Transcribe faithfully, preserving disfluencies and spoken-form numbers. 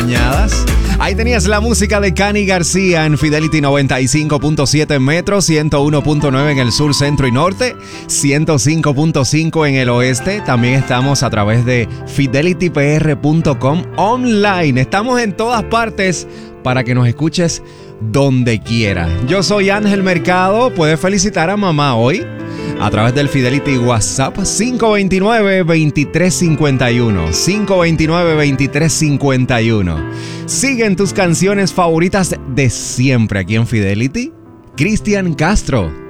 acompañadas. Ahí tenías la música de Cani García en Fidelity noventa y cinco punto siete metros, ciento uno punto nueve en el sur, centro y norte, ciento cinco punto cinco en el oeste. También estamos a través de fidelity p r punto com online. Estamos en todas partes para que nos escuches donde quiera. Yo soy Ángel Mercado. Puedes felicitar a mamá hoy a través del Fidelity WhatsApp cinco dos nueve, dos tres cinco uno. cinco dos nueve, dos tres cinco uno. Siguen tus canciones favoritas de siempre aquí en Fidelity. Cristian Castro.